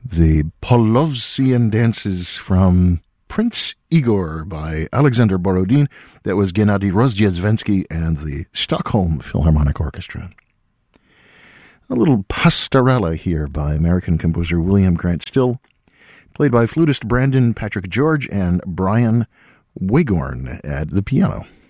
The Polovtsian dances from Prince Igor by Alexander Borodin. That was Gennady Rozhdestvensky and the Stockholm Philharmonic Orchestra. A little pastorella here by American composer William Grant Still, played by flutist Brandon Patrick George and Brian Wagorn at the piano.